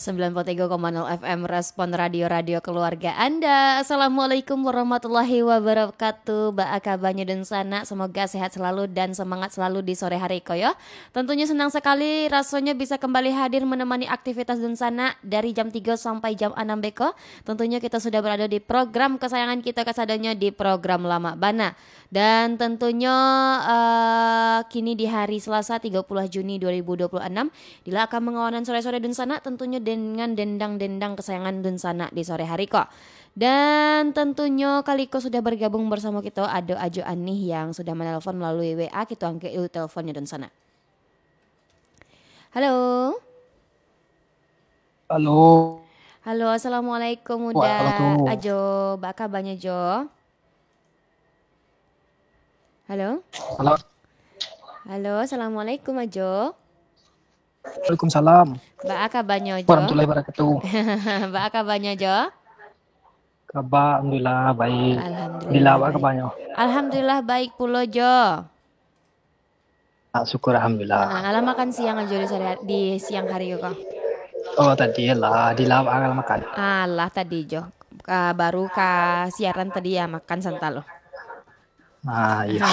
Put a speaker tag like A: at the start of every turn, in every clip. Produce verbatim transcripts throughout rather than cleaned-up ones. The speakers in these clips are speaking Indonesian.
A: sembilan puluh tiga koma nol F M Respon Radio-Radio Keluarga Anda. Assalamualaikum warahmatullahi wabarakatuh. Ba kabarnya dan sana, semoga sehat selalu dan semangat selalu di sore hari koyo. Tentunya senang sekali rasanya bisa kembali hadir menemani aktivitas dan sana dari jam tiga sampai jam enam beko. Tentunya kita sudah berada di program kesayangan kita kasadanya di program Lama Bana. Dan tentunya uh, kini di hari Selasa tiga puluh Juni dua ribu dua puluh enam Dila akan mengawanan sore-sore dan sana tentunya dengan dendang-dendang kesayangan dan sana di sore hari kok. Dan tentunya Kaliko sudah bergabung bersama kita. Ada Ajo Anih yang sudah menelpon melalui W A. Kita angkat itu teleponnya dan sana. Halo.
B: Halo.
A: Halo, assalamualaikum udah
B: Waalaikumsalam.
A: Ajo, baka banyak Jo. Halo.
B: Halo.
A: Halo, assalamualaikum Ajo.
B: Waalaikumsalam.
A: Baka banyak Jo.
B: Warahmatullahi wabarakatuh.
A: Baka banyak Jo.
B: Kabar alhamdulillah baik.
A: Alhamdulillah.
B: Bila apa kabarnya?
A: Alhamdulillah baik pulo Jo.
B: Ah, syukur alhamdulillah.
A: Nah, alam makan siang aja di sore di siang hari kok.
B: Oh tadi lah di lawa akal makan.
A: Alah tadi Jo. Uh, baru ka siaran tadi ya makan santal lo.
B: Ah iya.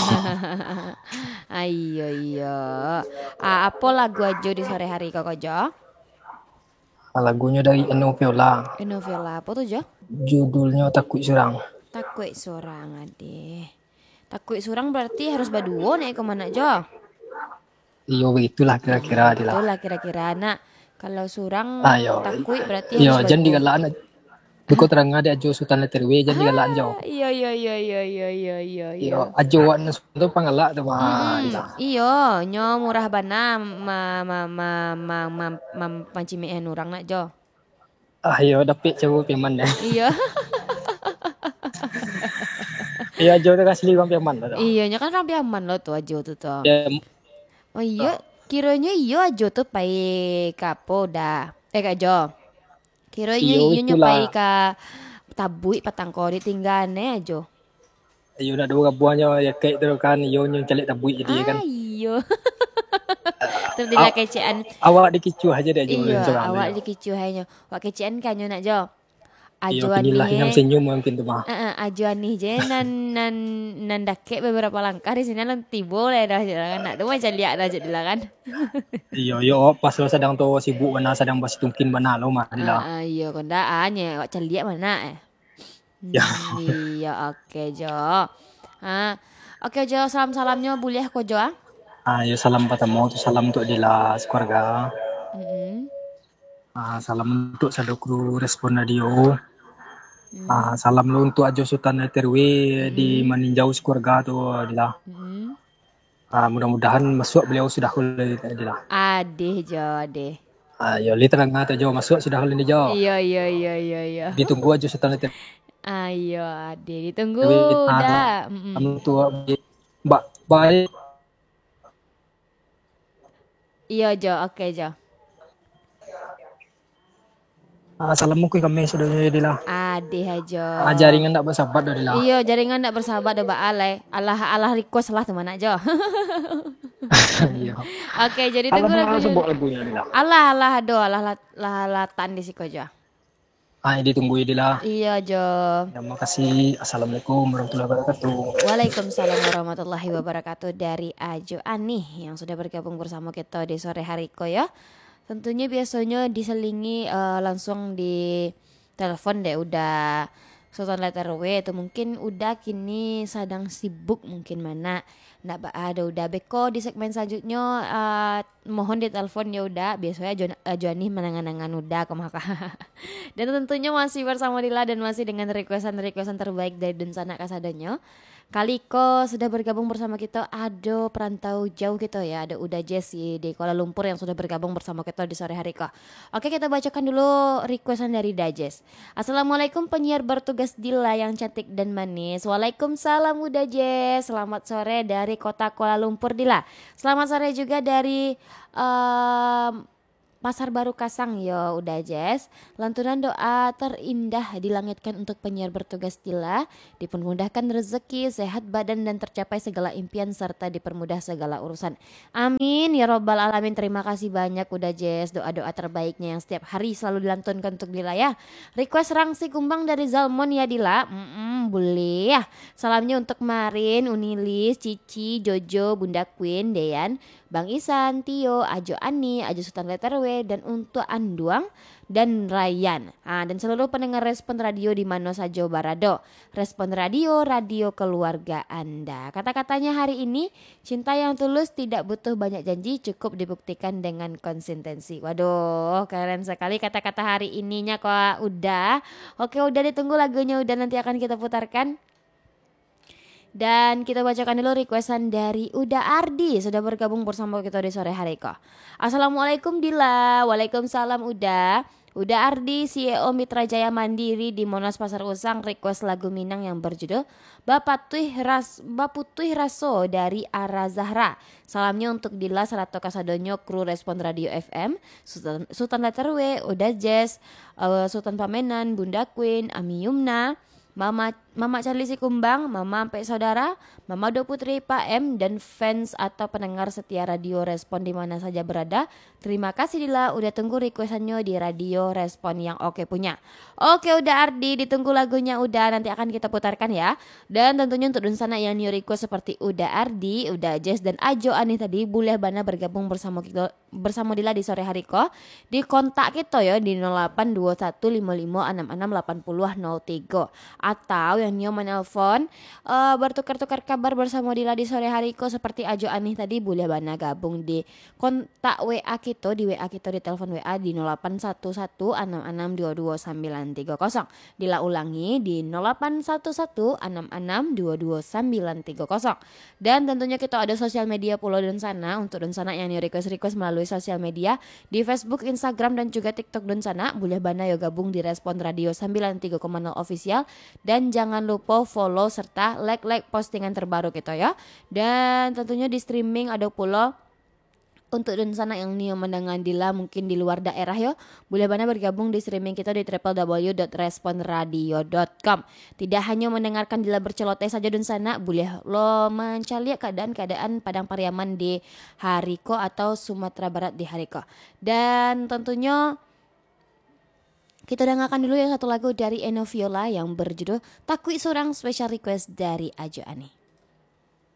A: Ayo iya. Ah, apa lagu aja di sore hari kok Jo?
B: Lagunya dari Eno Viola.
A: Eno Viola apa tuh Jo?
B: Judulnya Takut Surang.
A: Takut surang ade. Takut surang berarti harus baduo nih kemana Jo?
B: Iyo begitulah kira-kira di lah.
A: Itulah kira-kira nak. Kalau surang
B: Ayo.
A: takut berarti
B: Iyo
A: harus
B: jangan
A: baduo.
B: digalaan. Duko terang ada ajo Sultan Terwe jangan digalaan Jo.
A: Iya iya iya iya iya iya iya.
B: Iyo ajo wan itu pangalak tuh mah.
A: Iyo nyo murah bana ma ma ma ma ma ma pancimian orang nak Jo.
B: Ah iyo dapet cewek peman deh.
A: Iya.
B: Iya ajo tu kasih liwang peman lah.
A: Iya nya kan rampi aman lo tuh ajo tuh tuh.
B: Ya,
A: Oh iya, kiranya iya aja tuh pai kapo dah. Eh Kak Jo. Kiranya
B: Iyo
A: iya nya
B: itulah.
A: pai ka tabui patangko ditinggane aja.
B: Iyo nak dua buahnya ya kayak tu kan iyo yang celik tabui jadi kan.
A: Ayo. Terus dia kecean.
B: Awak dikicu aja deh Jo.
A: Iya, awak dikicu hanya. Wak kecean kan yo nak Jo.
B: Iyo
A: Ajuan
B: inilah yang
A: nih.
B: senyum mungkin tu mah.
A: Heeh, ajuan nih je nan nan nan dakek beberapa langkah di sini lan tibo le dah kan. Nak tu macam lihat dah jadi lah kan.
B: Iyo iyo pas lo sedang tu sibuk mana sedang basi tungkin mana lo mah dia.
A: Ah, iya kondaannya wak celiak mana eh.
B: Ya.
A: Iya oke Jo. Ah, oke Jo, salam-salamnya boleh kok Jo ah.
B: Ah, iyo salam pertama tu salam untuk Dila keluarga.
A: Mm-hmm.
B: Ah, salam untuk sadokru respon radio. Mm. Ah, salam lo untuk Ajo Sultan Terwe mm. di meninjau keluarga tu Dila.
A: Mm-hmm.
B: Ah, mudah-mudahan masuk beliau sudah kuliah Dila.
A: Adeh Jo, adeh.
B: Ah, yo li terang ngata Jo masuk sudah kuliah Jo.
A: Iya iya iya iya iya.
B: Ditunggu Ajo Sultan Terwe.
A: Ayo adeh ditunggu dah.
B: Kamu tua mbak baik.
A: Iya Jo, oke Jo.
B: Ah, salammu ke kami sudah Dila.
A: Adeh aja.
B: Ah, jaringan tak bersahabat dah Dila.
A: Iya jaringan tak bersahabat dah baalai. Allah Allah request lah teman aja.
B: Iya.
A: Oke jadi tunggu lagunya.
B: Sebut lagunya Dila.
A: Allah Allah do Allah lah latan di siko aja.
B: Ah, ditunggu Dila.
A: Iya Jo.
B: Terima kasih. Assalamualaikum warahmatullahi wabarakatuh.
A: Waalaikumsalam warahmatullahi wabarakatuh dari Ajo Anih yang sudah bergabung bersama kita di sore hari ko ya. Tentunya biasanya diselingi uh, langsung di telepon deh udah Sultan letter W atau mungkin udah kini sedang sibuk mungkin mana ndak ada udah beko di segmen selanjutnya uh, mohon di telepon ya udah biasanya Jon, uh, Joni menangan-nangan udah kemaka. Dan tentunya masih bersama Dila dan masih dengan requestan-requestan terbaik dari Densana Kasadanya. Kaliko sudah bergabung bersama kita. Ada perantau jauh kita ya. Ada Uda Jesse di Kuala Lumpur yang sudah bergabung bersama kita di sore hari kok. Oke kita bacakan dulu requestan dari Dajes. Assalamualaikum penyiar bertugas Dila yang cantik dan manis. Waalaikumsalam Uda Jess. Selamat sore dari kota Kuala Lumpur Dila. Selamat sore juga dari um, Pasar Baru Kasang yo udah Jess. Lantunan doa terindah dilangitkan untuk penyiar bertugas Dila, dipermudahkan rezeki, sehat badan dan tercapai segala impian serta dipermudah segala urusan. Amin ya robbal alamin. Terima kasih banyak udah Jess, doa-doa terbaiknya yang setiap hari selalu dilantunkan untuk Dila ya. Request Rangsi Kumbang dari Zalmon ya Dila. Mm-mm, boleh ya. Salamnya untuk Marin, Unilis, Cici, Jojo, Bunda Queen, Deyan, Bang Isan, Tio, Ajo Ani, Ajo Sultan Letterwe, dan untuk Anduang dan Ryan. Ah, dan seluruh pendengar Respon Radio di mana saja Barado. Respon Radio, radio keluarga Anda. Kata-katanya hari ini, cinta yang tulus tidak butuh banyak janji, cukup dibuktikan dengan konsistensi. Waduh, keren sekali kata-kata hari ininya kok udah. Oke, udah ditunggu lagunya udah nanti akan kita putarkan. Dan kita bacakan dulu requestan dari Uda Ardi, sudah bergabung bersama kita di sore hari kok. Assalamualaikum Dila. Waalaikumsalam Uda. Uda Ardi, C E O Mitra Jaya Mandiri di Monas Pasar Usang, request lagu Minang yang berjudul Bapatuih Ras Baputih Raso dari Ara Zahra. Salamnya untuk Dila Serato Kasadonyo, kru Respon Radio F M, Sultan, Sultan Letterwe, Uda Jazz, uh, Sultan Pamenan, Bunda Queen, Ami Yumna, Mama Mama Charlie Sikumbang, Mama Ampe Saudara, Mama Do Putri, Pak M, dan fans atau pendengar setia Radio Respon di mana saja berada. Terima kasih Dila, udah tunggu requestannya di Radio Respon yang oke punya. Oke udah Ardi, ditunggu lagunya udah, nanti akan kita putarkan ya. Dan tentunya untuk Dunsana yang new request seperti udah Ardi, udah Jess dan Ajo Ani tadi, boleh bana bergabung bersama kita bersama Dila di sore hari kok. Di kontak kita ya di nol delapan dua satu lima lima enam enam delapan nol nol tiga, atau yang nyo menelpon uh, bertukar-tukar kabar bersama Dila di sore hari kok seperti Ajo Anih tadi, boleh bana gabung di kontak W A kita di W A kita di telepon W A di nol delapan satu satu enam enam dua dua sembilan tiga nol. Dila ulangi di nol delapan satu satu enam enam dua dua sembilan tiga nol. Dan tentunya kita ada sosial media Pulau Dunsana untuk Dunsana yang request-request melalui sosial media di Facebook, Instagram dan juga TikTok Dunsana. Boleh bana yo gabung di Respon Radio sembilan tiga koma nol official, dan jangan lupa follow serta like-like postingan terbaru kita ya. Dan tentunya di streaming ada pula untuk Dunsana yang nih mendengar Dila mungkin di luar daerah ya, boleh bana bergabung di streaming kita di w w w dot respon radio dot com. Tidak hanya mendengarkan Dila berceloteh saja Dunsana, boleh lo mencari keadaan-keadaan Padang Pariaman di Hariko atau Sumatera Barat di Hariko. Dan tentunya kita dengarkan dulu ya satu lagu dari Eno Viola yang berjudul Takui Surang, special request dari Ajo Ani.